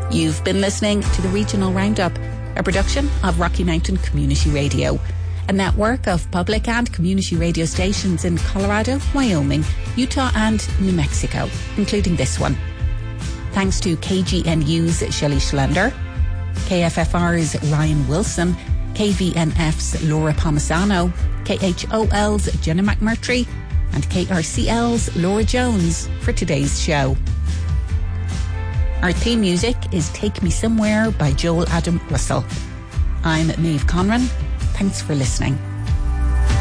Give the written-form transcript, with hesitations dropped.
You've been listening to the Regional Roundup, a production of Rocky Mountain Community Radio, a network of public and community radio stations in Colorado, Wyoming, Utah and New Mexico, including this one. Thanks to KGNU's Shelley Schlender, KFFR's Ryan Wilson, KVNF's Laura Pomisano, KHOL's Jenna McMurtry, and KRCL's Laura Jones for today's show. Our theme music is Take Me Somewhere by Joel Adam Russell. I'm Maeve Conran. Thanks for listening.